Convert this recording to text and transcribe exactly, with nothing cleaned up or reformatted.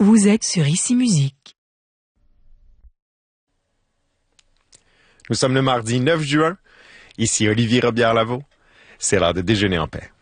Vous êtes sur Ici Musique. Nous sommes le mardi neuf juin. Ici Olivier Robillard-Lavaux. C'est l'heure de déjeuner en paix.